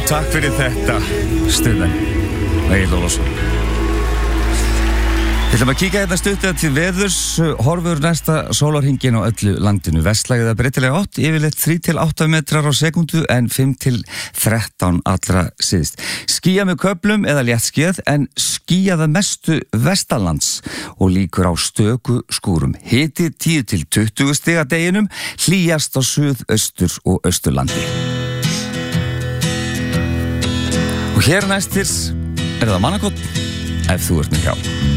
Takk fyrir þetta, stuðmenn. Egill Ólafsson. Við ætlum að kíka hérna stuttið til veðurs, horfur næsta sólarhringinn á öllu landinu. Vestlægið að breytilega 8, yfirleitt 3-8 metrar á sekundu en 5-13 allra síðst. Skýjað með köflum eða léttskýjað en skýjað að mestu vestanlands og líkur á stöku skúrum. Hiti 10-20 stig að deginum, hlýjast á suðaustur og austurlandi. Og hér næstir er það mannakott ef þú ert með hjá.